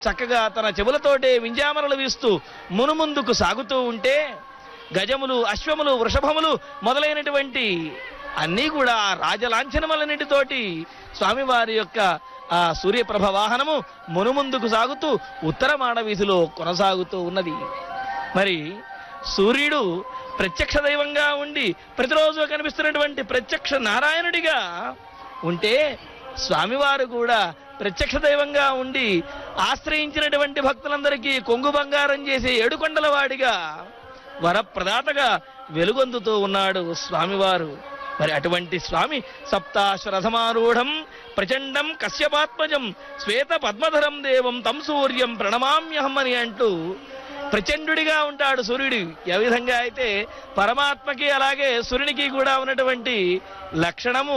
చక్కగా తన చెవులతోటే వింజామరలు వీస్తూ మునుముందుకు సాగుతూ ఉంటే గజములు, అశ్వములు, వృషభములు మొదలైనటువంటి అన్నీ కూడా రాజలాంఛనములన్నిటితోటి స్వామివారి యొక్క ఆ సూర్యప్రభ వాహనము మునుముందుకు సాగుతూ ఉత్తర మాడవీధిలో కొనసాగుతూ ఉన్నది. మరి సూర్యుడు ప్రత్యక్ష దైవంగా ఉండి ప్రతిరోజు కనిపిస్తున్నటువంటి ప్రత్యక్ష నారాయణుడిగా ఉంటే స్వామివారు కూడా ప్రత్యక్ష దైవంగా ఉండి ఆశ్రయించినటువంటి భక్తులందరికీ కొంగు బంగారం చేసే ఏడుకొండల వాడిగా వరప్రదాతగా వెలుగొందుతూ ఉన్నాడు స్వామివారు. మరి అటువంటి స్వామి సప్తాశ్వరథమారూఢం ప్రచండం కశ్యపాత్మజం శ్వేత పద్మధరం దేవం తం సూర్యం ప్రణమామ్యహం అని అంటూ ప్రచండుడిగా ఉంటాడు సూర్యుడు. ఏ విధంగా అయితే పరమాత్మకి అలాగే సూర్యునికి కూడా ఉన్నటువంటి లక్షణము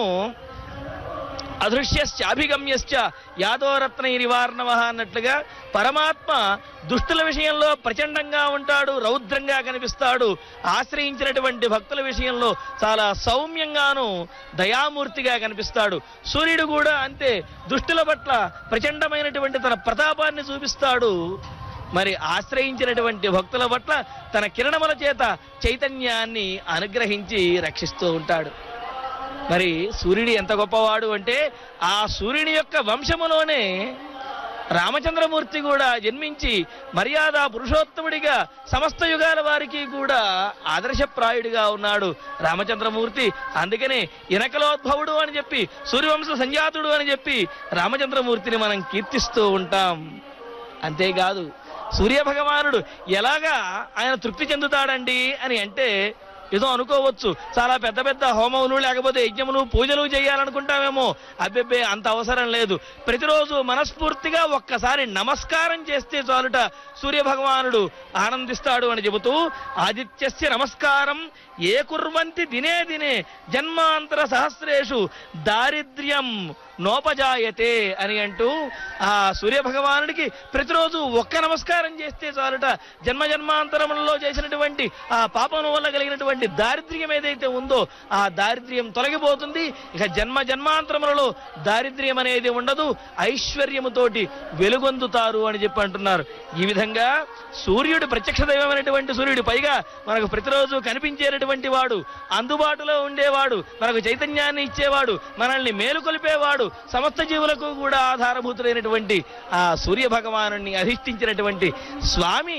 అదృశ్యశ్చాభిగమ్యశ్చ యాదోరత్న నివారణవః అన్నట్లుగా పరమాత్మ దుష్టుల విషయంలో ప్రచండంగా ఉంటాడు, రౌద్రంగా కనిపిస్తాడు. ఆశ్రయించినటువంటి భక్తుల విషయంలో చాలా సౌమ్యంగాను దయామూర్తిగా కనిపిస్తాడు. సూర్యుడు కూడా అంతే, దుష్టుల పట్ల ప్రచండమైనటువంటి తన ప్రతాపాన్ని చూపిస్తాడు. మరి ఆశ్రయించినటువంటి భక్తుల పట్ల తన కిరణముల చేత చైతన్యాన్ని అనుగ్రహించి రక్షిస్తూ ఉంటాడు. మరి సూర్యుడు ఎంత గొప్పవాడు అంటే ఆ సూర్యుని యొక్క వంశములోనే రామచంద్రమూర్తి కూడా జన్మించి మర్యాద పురుషోత్తముడిగా సమస్త యుగాల వారికి కూడా ఆదర్శప్రాయుడిగా ఉన్నాడు రామచంద్రమూర్తి. అందుకనే ఇనకలోద్భవుడు అని చెప్పి, సూర్యవంశ సంజాతుడు అని చెప్పి రామచంద్రమూర్తిని మనం కీర్తిస్తూ ఉంటాం. అంతేకాదు సూర్య భగవానుడు ఎలాగా ఆయన తృప్తి చెందుతాడండి అని అంటే ఏదో అనుకోవచ్చు, చాలా పెద్ద పెద్ద హోమములు లేకపోతే యజ్ఞములు పూజలు చేయాలనుకుంటామేమో. అబ్బెబ్బే, అంత అవసరం లేదు. ప్రతిరోజు మనస్ఫూర్తిగా ఒక్కసారి నమస్కారం చేస్తే చాలుట సూర్య భగవానుడు ఆనందిస్తాడు అని చెబుతూ ఆదిత్యస్య నమస్కారం ఏ కుర్వంతి దినే దినే జన్మాంతర సహస్రేషు దారిద్ర్యం నోపజాయతే అని అంటూ ఆ సూర్య భగవానుడికి ప్రతిరోజు ఒక్క నమస్కారం చేస్తే చాలుట జన్మజన్మాంతరములలో చేసినటువంటి ఆ పాపం వల్ల కలిగినటువంటి దారిద్ర్యం ఏదైతే ఉందో ఆ దారిద్ర్యం తొలగిపోతుంది. ఇక జన్మ జన్మాంతరములలో దారిద్ర్యం అనేది ఉండదు, ఐశ్వర్యముతోటి వెలుగొందుతారు అని చెప్పి అంటున్నారు. ఈ విధంగా సూర్యుడు ప్రత్యక్ష దైవమైనటువంటి సూర్యుడు, పైగా మనకు ప్రతిరోజు కనిపించేటటువంటి వాడు, అందుబాటులో ఉండేవాడు, మనకు చైతన్యాన్ని ఇచ్చేవాడు, మనల్ని మేలుకొలిపేవాడు, సమస్త జీవులకు కూడా ఆధారభూతులైనటువంటి ఆ సూర్య భగవానుని అధిష్ఠించినటువంటి స్వామి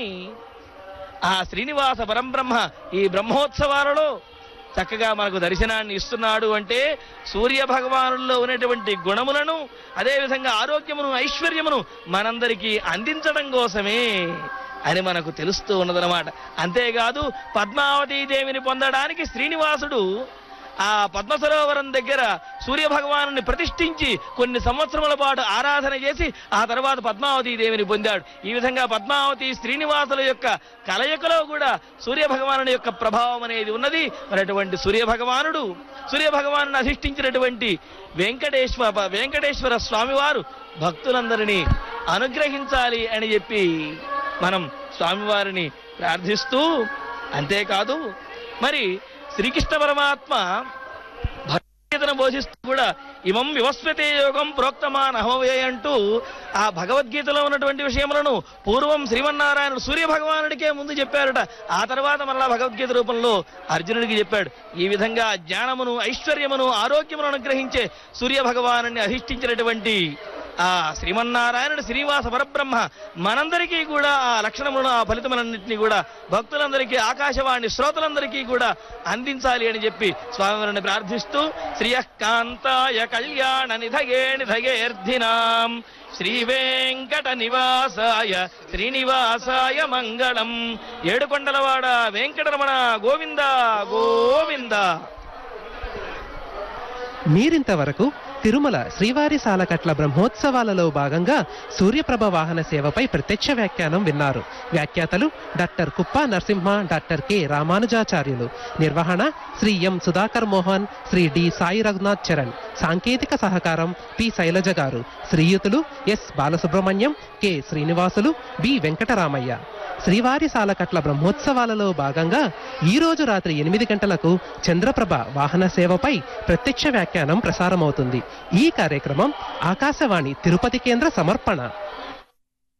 ఆ శ్రీనివాస పరంబ్రహ్మ ఈ బ్రహ్మోత్సవాలలో చక్కగా మనకు దర్శనాన్ని ఇస్తున్నాడు. అంటే సూర్య భగవానుల్లో ఉన్నటువంటి గుణములను, అదేవిధంగా ఆరోగ్యమును, ఐశ్వర్యమును మనందరికీ అందించడం కోసమే అని మనకు తెలుస్తూ ఉన్నదన్నమాట. అంతేకాదు పద్మావతీ దేవిని పొందడానికి శ్రీనివాసుడు ఆ పద్మ సరోవరం దగ్గర సూర్య భగవాను ప్రతిష్ఠించి కొన్ని సంవత్సరముల పాటు ఆరాధన చేసి ఆ తర్వాత పద్మావతీ దేవిని పొందాడు. ఈ విధంగా పద్మావతి శ్రీనివాసుల యొక్క కలయికలో కూడా సూర్య భగవాను యొక్క ప్రభావం అనేది ఉన్నది. మరి అటువంటి సూర్య భగవాను అధిష్ఠించినటువంటి వెంకటేశ్వర స్వామివారు భక్తులందరినీ అనుగ్రహించాలి అని చెప్పి మనం స్వామివారిని ప్రార్థిస్తూ, అంతేకాదు మరి శ్రీకృష్ణ పరమాత్మ భగవద్గీతను బోధిస్తూ కూడా ఇమం వివస్వతే యోగం ప్రోక్తమాన్ అహమవే అంటూ ఆ భగవద్గీతలో ఉన్నటువంటి విషయములను పూర్వం శ్రీమన్నారాయణుడు సూర్య భగవానుడికే ముందు చెప్పారట, ఆ తర్వాత మరలా భగవద్గీత రూపంలో అర్జునుడికి చెప్పాడు. ఈ విధంగా జ్ఞానమును, ఐశ్వర్యమును, ఆరోగ్యమును అనుగ్రహించే సూర్య భగవానుని అధిష్ఠించినటువంటి ఆ శ్రీమన్నారాయణుడు శ్రీనివాస పరబ్రహ్మ మనందరికీ కూడా ఆ లక్షణములను, ఆ ఫలితములన్నింటినీ కూడా భక్తులందరికీ, ఆకాశవాణి శ్రోతలందరికీ కూడా అందించాలి అని చెప్పి స్వామివారిని ప్రార్థిస్తూ శ్రియకాంతాయ కళ్యాణ నిధయేర్ధినాం శ్రీ వెంకట నివాసాయ శ్రీనివాసాయ మంగళం. ఏడుకొండలవాడ వెంకటరమణ గోవింద గోవింద. మీరింతవరకు తిరుమల శ్రీవారి సాలకట్ల బ్రహ్మోత్సవాలలో భాగంగా సూర్యప్రభ వాహన సేవపై ప్రత్యక్ష వ్యాఖ్యానం విన్నారు. వ్యాఖ్యాతలు డాక్టర్ కుప్ప నరసింహ, డాక్టర్ కె రామానుజాచార్యులు. నిర్వహణ శ్రీ ఎం సుధాకర్ మోహన్, శ్రీ డి సాయి రఘునాథ్ చరణ్. సాంకేతిక సహకారం పి శైలజ గారు. శ్రీయుతులు yes Balasubrahmanyam, K Srinivasulu, B Venkataramayya. శ్రీవారి సాలకట్ల బ్రహ్మోత్సవాలలో భాగంగా ఈ రోజు రాత్రి 8 గంటలకు చంద్రప్రభ వాహన సేవపై ప్రత్యక్ష వ్యాఖ్యానం ప్రసారమవుతుంది. ఈ కార్యక్రమం ఆకాశవాణి తిరుపతి కేంద్ర సమర్పణ.